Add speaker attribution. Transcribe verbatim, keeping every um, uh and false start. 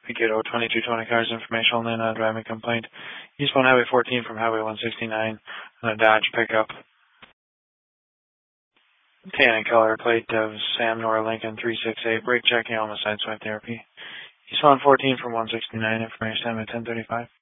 Speaker 1: Kiddo, twenty-two twenty cars information only, not driving complaint. Eastbound Highway fourteen from Highway one sixty-nine on a Dodge pickup. Tan and color plate of Sam Nora Lincoln three six eight. Brake checking, homicide swipe therapy. Eastbound fourteen from one sixty-nine, information time at ten thirty-five.